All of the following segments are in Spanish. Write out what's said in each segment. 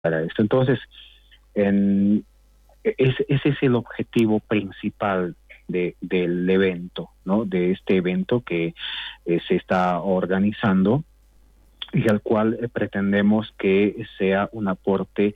para esto. Entonces, ese es el objetivo principal del evento, ¿no? De este evento que se está organizando y al cual pretendemos que sea un aporte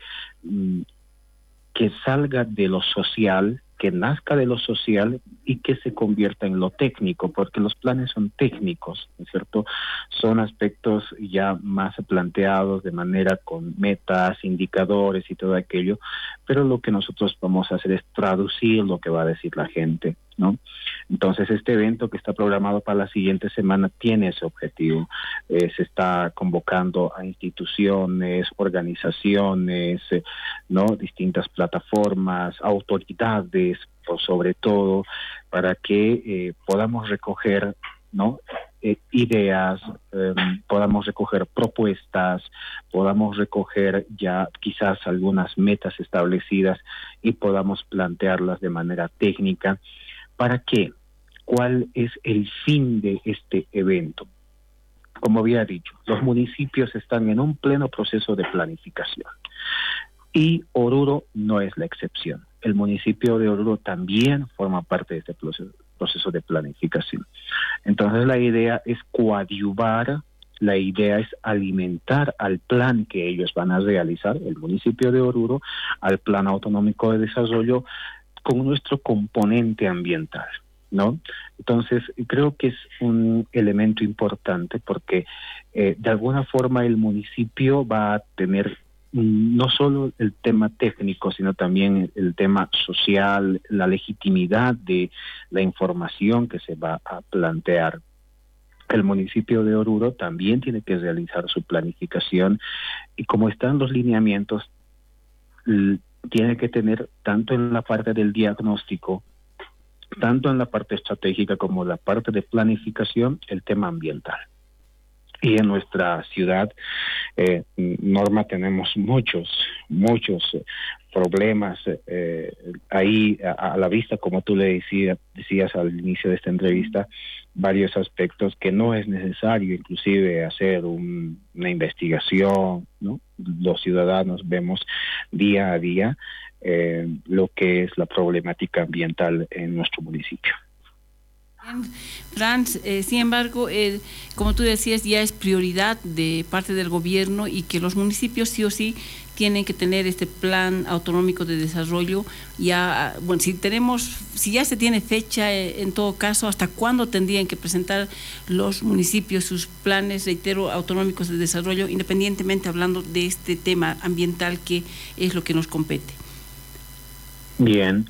que salga de lo social, que nazca de lo social y que se convierta en lo técnico, porque los planes son técnicos, ¿no es cierto? Son aspectos ya más planteados de manera con metas, indicadores y todo aquello, pero lo que nosotros vamos a hacer es traducir lo que va a decir la gente, ¿no? Entonces, este evento que está programado para la siguiente semana tiene ese objetivo. Se está convocando a instituciones, organizaciones, ¿no? Distintas plataformas, autoridades, por sobre todo, para que podamos recoger, ¿no? Ideas, podamos recoger propuestas, podamos recoger ya quizás algunas metas establecidas y podamos plantearlas de manera técnica. ¿Para qué? ¿Cuál es el fin de este evento? Como había dicho, los municipios están en un pleno proceso de planificación y Oruro no es la excepción. El municipio de Oruro también forma parte de este proceso de planificación. Entonces la idea es coadyuvar, la idea es alimentar al plan que ellos van a realizar, el municipio de Oruro, al plan autonómico de desarrollo con nuestro componente ambiental, ¿no? Entonces, creo que es un elemento importante porque de alguna forma el municipio va a tener no solo el tema técnico, sino también el tema social, la legitimidad de la información que se va a plantear. El municipio de Oruro también tiene que realizar su planificación y como están los lineamientos, tiene que tener tanto en la parte del diagnóstico, tanto en la parte estratégica como la parte de planificación, el tema ambiental. Y en nuestra ciudad, Norma, tenemos muchos problemas ahí a la vista, como tú le decías al inicio de esta entrevista, varios aspectos que no es necesario inclusive hacer una investigación, ¿no? Los ciudadanos vemos día a día lo que es la problemática ambiental en nuestro municipio. Franz, sin embargo, como tú decías, ya es prioridad de parte del gobierno y que los municipios sí o sí tienen que tener este plan autonómico de desarrollo. Ya, bueno, si ya se tiene fecha, en todo caso, ¿hasta cuándo tendrían que presentar los municipios sus planes, reitero, autonómicos de desarrollo, independientemente hablando de este tema ambiental que es lo que nos compete? Bien.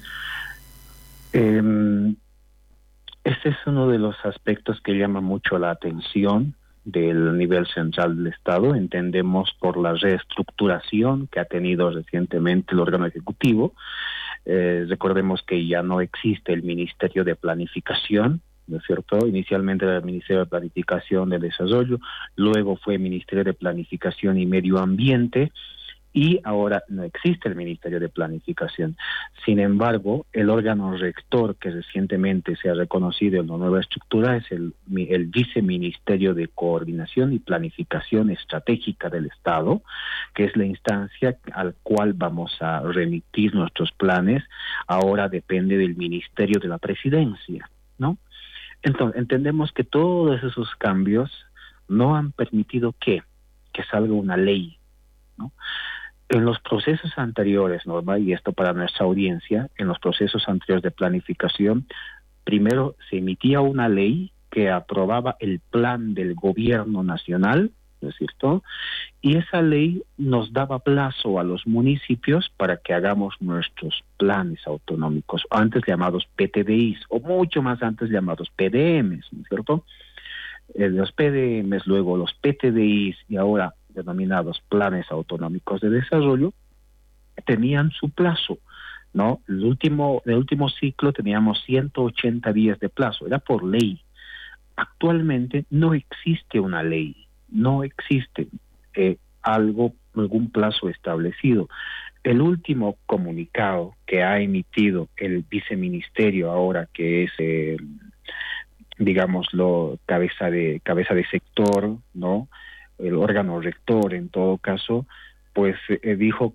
Este es uno de los aspectos que llama mucho la atención del nivel central del Estado. Entendemos por la reestructuración que ha tenido recientemente el órgano ejecutivo. Recordemos que ya no existe el Ministerio de Planificación, ¿no es cierto? Inicialmente era el Ministerio de Planificación de Desarrollo, luego fue Ministerio de Planificación y Medio Ambiente, y ahora no existe el Ministerio de Planificación. Sin embargo, el órgano rector que recientemente se ha reconocido en la nueva estructura es el Viceministerio de Coordinación y Planificación Estratégica del Estado, que es la instancia al cual vamos a remitir nuestros planes. Ahora depende del Ministerio de la Presidencia, ¿no? Entonces, entendemos que todos esos cambios no han permitido que salga una ley, ¿no? En los procesos anteriores, Norma, y esto para nuestra audiencia, en los procesos anteriores de planificación, primero se emitía una ley que aprobaba el plan del gobierno nacional, ¿no es cierto? Y esa ley nos daba plazo a los municipios para que hagamos nuestros planes autonómicos, antes llamados PTDIs, o mucho más antes llamados PDMs, ¿no es cierto? Los PDMs, luego los PTDIs y ahora denominados planes autonómicos de desarrollo, tenían su plazo, ¿no? El último ciclo teníamos 180 días de plazo, era por ley. Actualmente no existe una ley, no existe algún plazo establecido. El último comunicado que ha emitido el viceministerio ahora, que es digámoslo, cabeza de sector, ¿no? El órgano rector en todo caso, pues dijo